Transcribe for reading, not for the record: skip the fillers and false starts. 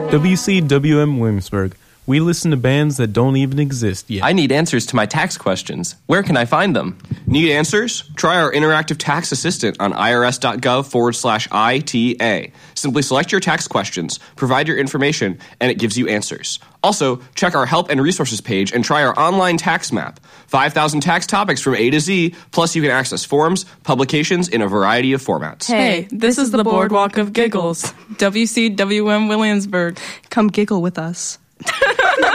WCWM Williamsburg. We listen to bands that don't even exist yet. I need answers to my tax questions. Where can I find them? Need answers? Try our interactive tax assistant on irs.gov/ITA. Simply select your tax questions, provide your information, and it gives you answers. Also, check our help and resources page and try our online tax map. 5,000 tax topics from A to Z, plus you can access forms, publications in a variety of formats. Hey, this is the Boardwalk of Giggles. WCWM Williamsburg. Come giggle with us.